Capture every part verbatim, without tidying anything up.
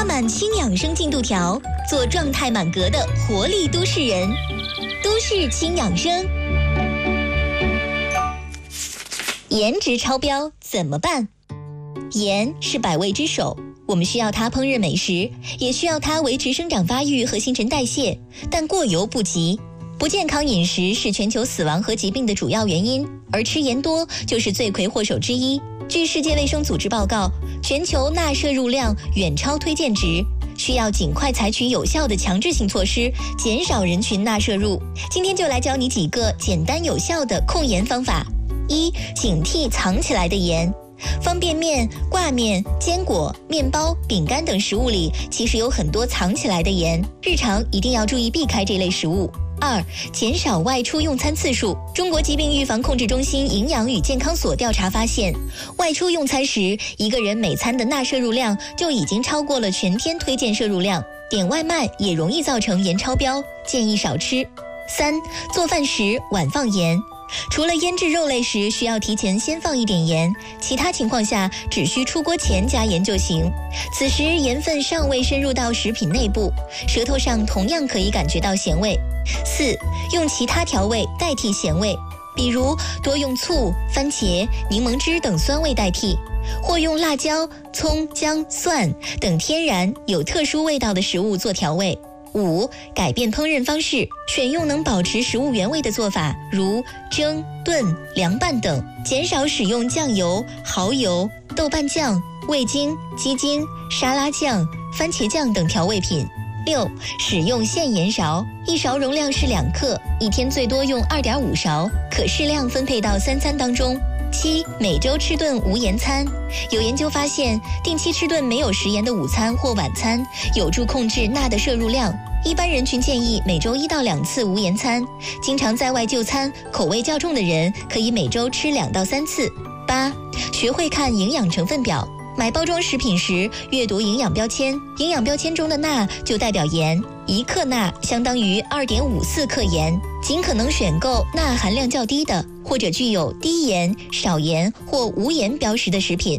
拉满轻养生进度条，做状态满格的活力都市人。都市轻养生。颜值超标怎么办？盐是百味之首，我们需要它烹饪美食，也需要它维持生长发育和新陈代谢，但过犹不及。不健康饮食是全球死亡和疾病的主要原因，而吃盐多就是罪魁祸首之一。据世界卫生组织报告，全球钠摄入量远超推荐值，需要尽快采取有效的强制性措施，减少人群钠摄入。今天就来教你几个简单有效的控盐方法。一、警惕藏起来的盐。方便面、挂面、坚果、面包、饼干等食物里其实有很多藏起来的盐，日常一定要注意避开这类食物。二、减少外出用餐次数。中国疾病预防控制中心营养与健康所调查发现，外出用餐时，一个人每餐的钠摄入量就已经超过了全天推荐摄入量，点外卖也容易造成盐超标，建议少吃。三、做饭时晚放盐。除了腌制肉类时需要提前先放一点盐，其他情况下只需出锅前加盐就行。此时盐分尚未深入到食品内部，舌头上同样可以感觉到咸味。四、用其他调味代替咸味，比如多用醋、番茄、柠檬汁等酸味代替，或用辣椒、葱、姜、蒜等天然有特殊味道的食物做调味。五、改变烹饪方式，选用能保持食物原味的做法，如蒸、炖、凉拌等，减少使用酱油、蚝油、豆瓣酱、味精、鸡精、沙拉酱、番茄酱等调味品。六、使用限盐勺，一勺容量是两克，一天最多用 二点五勺，可适量分配到三餐当中。七、每周吃顿无盐餐。有研究发现，定期吃顿没有食盐的午餐或晚餐，有助控制钠的摄入量。一般人群建议每周一到两次无盐餐，经常在外就餐、口味较重的人可以每周吃两到三次。八、学会看营养成分表。买包装食品时，阅读营养标签，营养标签中的钠就代表盐，一克钠相当于 二点五四克盐，尽可能选购钠含量较低的，或者具有低盐、少盐或无盐标识的食品。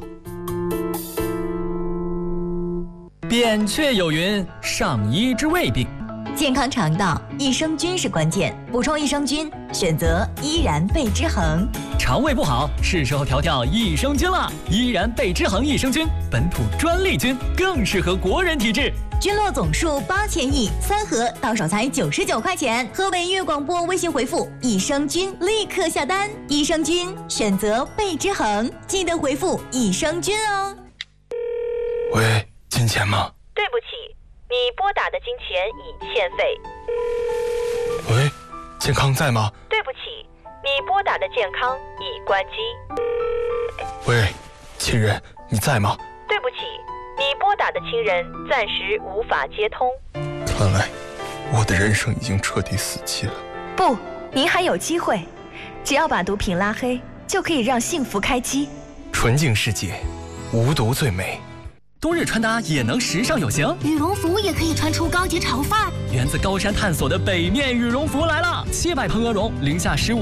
扁鹊有云：上医之未病。 健康肠道，益生菌是关键，补充益生菌，选择依然贝之恒。 肠胃不好，是时候调调益生菌了。依然贝之恒益生菌，本土专利菌，更适合国人体质。 菌落总数八千亿，三盒到手才九十九块钱。河北粤广播微信回复益生菌，立刻下单。益生菌选择贝之恒，记得回复益生菌哦。 喂，金钱吗？ 对不起，你拨打的金钱已欠费。 喂，健康在吗？ 对不起，你拨打的健康已关机。 喂，亲人，你在吗？ 对不起，你拨打的亲人暂时无法接通。 看来我的人生已经彻底死期了。 不，您还有机会，只要把毒品拉黑，就可以让幸福开机。 纯净世界，无毒最美。 冬日穿搭也能时尚有型， 羽绒服也可以穿出高级潮范儿。 源自高山探索的北面羽绒服来了，七百蓬鹅绒，零下十五